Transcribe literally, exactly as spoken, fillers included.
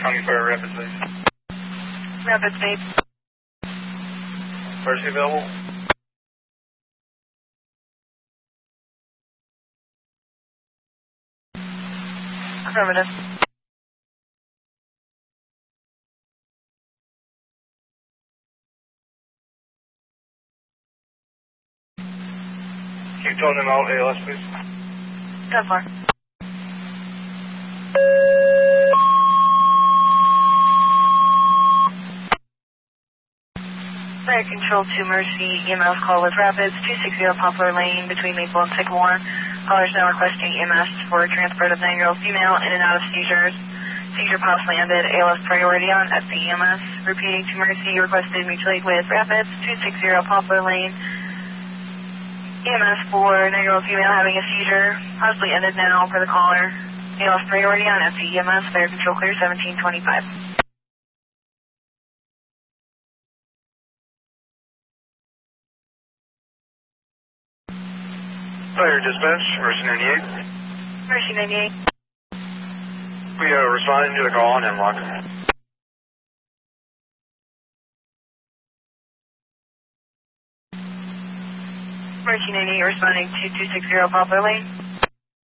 Coming for a Rapid, please. Rapid State. Emergency available? Affirmative. Can you tone them out, A L S, please? ten four. Fire Control to Mercy, E M S call with Rapids, two sixty Poplar Lane between Maple and Sycamore. Callers now requesting E M S for transport of nine-year-old female in and out of seizures. Seizure possibly ended, A L S priority on at the E M S. Repeating to Mercy, requested mutual aid with Rapids, two sixty Poplar Lane. E M S for nine-year-old female having a seizure, possibly ended now for the caller. A L S priority on at the E M S, Fire Control clear seventeen twenty-five. Fire dispatch, Mercy ninety-eight. Mercy ninety-eight. We are responding to the call on Hemlock. Mercy ninety-eight responding to two sixty Poplar Lane.